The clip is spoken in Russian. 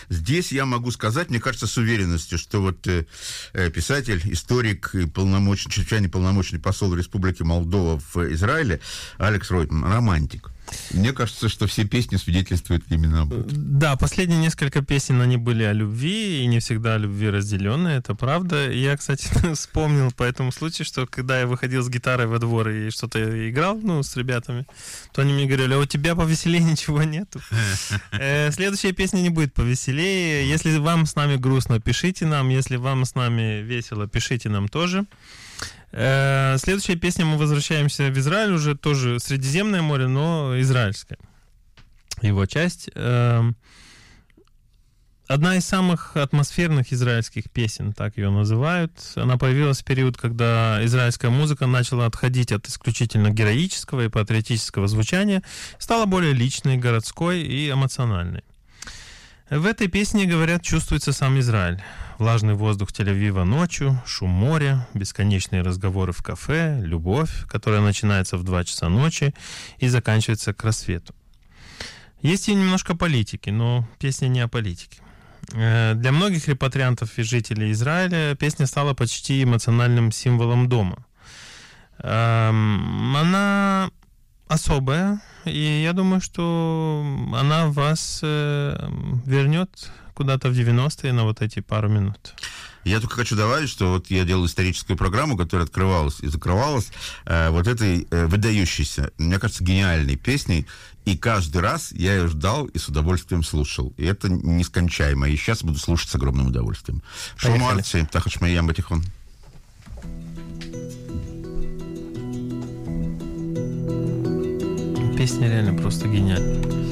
здесь я могу сказать, мне кажется, с уверенностью, что вот писатель, историк и чрезвычайно полномочный посол Республики Молдова в Израиле Алекс Ройтман романтик. Мне кажется, что все песни свидетельствуют именно об этом. Да, последние несколько песен, они были о любви, и не всегда о любви разделенные, это правда. Я, кстати, вспомнил по этому случаю, что когда я выходил с гитарой во двор и что-то играл, с ребятами, то они мне говорили: а у тебя повеселее ничего нету. Следующая песня не будет повеселее. Если вам с нами грустно, пишите нам. Если вам с нами весело, пишите нам тоже. Следующая песня, мы возвращаемся в Израиль, уже тоже Средиземное море, но израильское. Его часть. Одна из самых атмосферных израильских песен, так ее называют. Она появилась в период, когда израильская музыка начала отходить от исключительно героического и патриотического звучания, стала более личной, городской и эмоциональной. В этой песне, говорят, чувствуется сам Израиль. Влажный воздух Тель-Авива ночью, шум моря, бесконечные разговоры в кафе, любовь, которая начинается в 2 часа ночи и заканчивается к рассвету. Есть и немножко политики, но песня не о политике. Для многих репатриантов и жителей Израиля песня стала почти эмоциональным символом дома. Она особая, и я думаю, что она вас вернет куда-то в 90-е на вот эти пару минут. Я только хочу добавить, что вот я делал историческую программу, которая открывалась и закрывалась вот этой выдающейся, мне кажется, гениальной песней, и каждый раз я ее ждал и с удовольствием слушал. И это нескончаемо. И сейчас буду слушать с огромным удовольствием. Шумарци, Тахачмаям Батихон. Песня реально просто гениальная.